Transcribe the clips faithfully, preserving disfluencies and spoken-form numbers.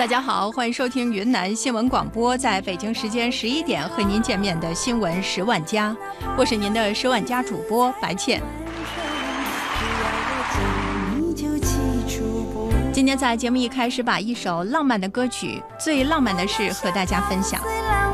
大家好，欢迎收听云南新闻广播，在北京时间十一点和您见面的新闻十万加，我是您的十万加主播白倩。今天在节目一开始，把一首浪漫的歌曲《最浪漫的事》和大家分享。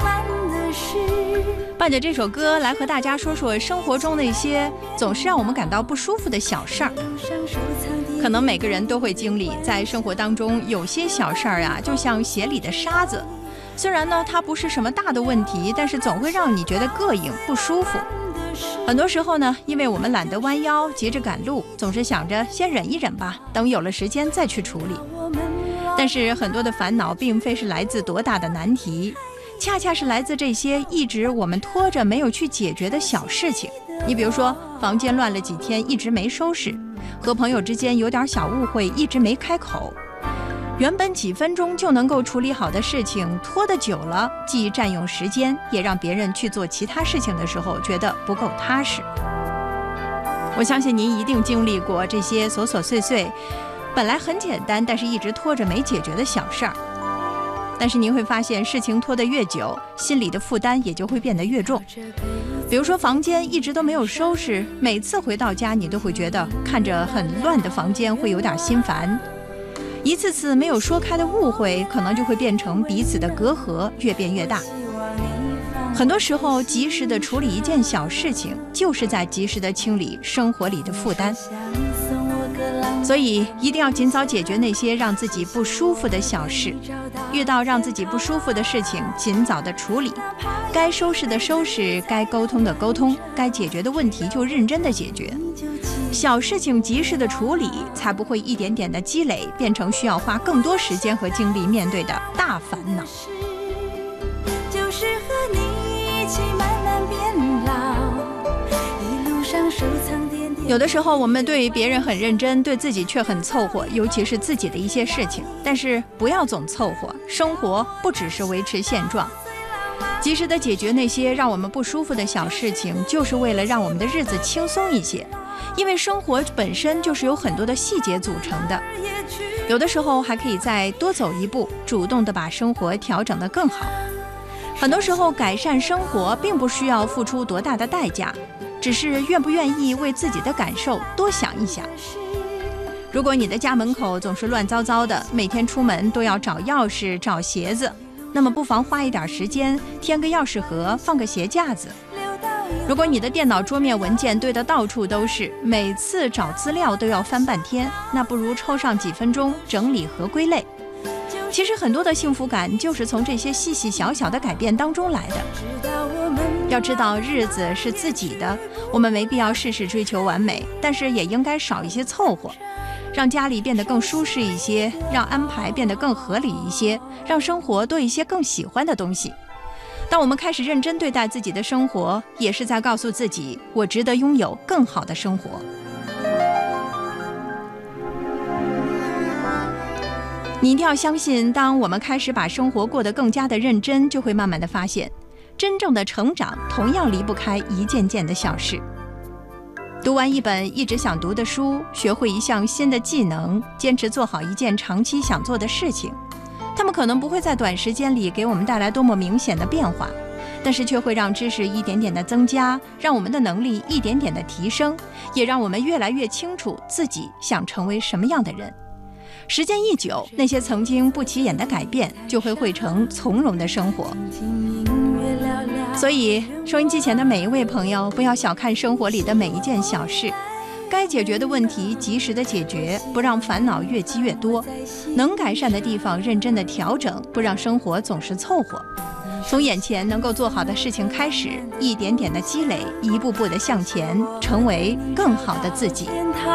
伴着这首歌来和大家说说生活中那些总是让我们感到不舒服的小事儿。可能每个人都会经历，在生活当中有些小事儿啊，就像鞋里的沙子，虽然呢它不是什么大的问题，但是总会让你觉得膈应不舒服。很多时候呢，因为我们懒得弯腰，急着赶路，总是想着先忍一忍吧，等有了时间再去处理。但是很多的烦恼并非是来自多大的难题，恰恰是来自这些一直我们拖着没有去解决的小事情。你比如说，房间乱了几天一直没收拾，和朋友之间有点小误会一直没开口，原本几分钟就能够处理好的事情，拖得久了既占用时间，也让别人去做其他事情的时候觉得不够踏实。我相信您一定经历过这些琐琐碎碎本来很简单但是一直拖着没解决的小事儿。但是您会发现，事情拖得越久，心里的负担也就会变得越重。比如说，房间一直都没有收拾，每次回到家你都会觉得看着很乱的房间会有点心烦。一次次没有说开的误会，可能就会变成彼此的隔阂越变越大。很多时候，及时的处理一件小事情，就是在及时的清理生活里的负担。所以一定要尽早解决那些让自己不舒服的小事，遇到让自己不舒服的事情，尽早的处理，该收拾的收拾，该沟通的沟通，该解决的问题就认真的解决。小事情及时的处理，才不会一点点的积累，变成需要花更多时间和精力面对的大烦恼。就是和你一起慢慢变老，一路上收藏点点。有的时候我们对别人很认真，对自己却很凑合，尤其是自己的一些事情。但是不要总凑合，生活不只是维持现状，及时的解决那些让我们不舒服的小事情，就是为了让我们的日子轻松一些。因为生活本身就是由很多的细节组成的，有的时候还可以再多走一步，主动的把生活调整得更好。很多时候改善生活并不需要付出多大的代价，只是愿不愿意为自己的感受多想一想。如果你的家门口总是乱糟糟的，每天出门都要找钥匙找鞋子，那么不妨花一点时间添个钥匙盒，放个鞋架子。如果你的电脑桌面文件堆得到处都是，每次找资料都要翻半天，那不如抽上几分钟整理和归类。其实很多的幸福感就是从这些细细小小的改变当中来的。要知道日子是自己的，我们没必要事事追求完美，但是也应该少一些凑合，让家里变得更舒适一些，让安排变得更合理一些，让生活多一些更喜欢的东西。当我们开始认真对待自己的生活，也是在告诉自己，我值得拥有更好的生活。你一定要相信，当我们开始把生活过得更加的认真，就会慢慢的发现，真正的成长同样离不开一件件的小事。读完一本一直想读的书，学会一项新的技能，坚持做好一件长期想做的事情，他们可能不会在短时间里给我们带来多么明显的变化，但是却会让知识一点点的增加，让我们的能力一点点的提升，也让我们越来越清楚自己想成为什么样的人。时间一久，那些曾经不起眼的改变就会汇成从容的生活。所以收音机前的每一位朋友，不要小看生活里的每一件小事，该解决的问题及时的解决，不让烦恼越积越多，能改善的地方认真的调整，不让生活总是凑合。从眼前能够做好的事情开始，一点点的积累，一步步的向前，成为更好的自己。